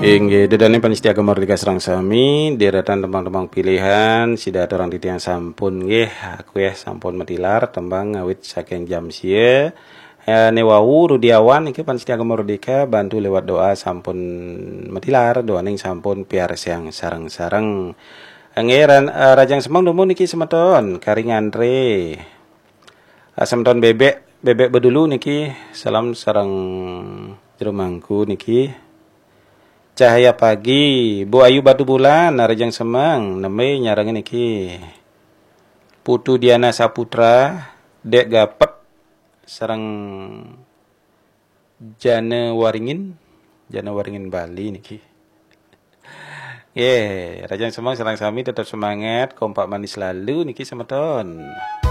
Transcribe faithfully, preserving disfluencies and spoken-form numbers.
Inggih dedane panitia Mardika Serang Sami, deretan tembang-tembang pilihan, sida orang titiang sampun nggih, aku ya sampun metilar tembang ngawit saking jam sie. Eh, Newau Rudiawan iki panitia Mardika bantu lewat doa sampun metilar, doa ning sampun piar siang sareng-sareng. Ngiran uh, Rajang Semang dumun niki semeton karing antre. Uh, semeton bebek, bebek bedulu niki salam sareng jero mangku niki. Cahaya pagi, Bu Ayu Batu Bulan, Rajang Semang, neme nyarangin iki. Putu Diana Saputra, Dek Gapet, sareng Jana Waringin, Jana Waringin Bali niki. Ye, yeah, Rajang Semang sareng sami tetap semangat, kompak manis lalu niki semeton.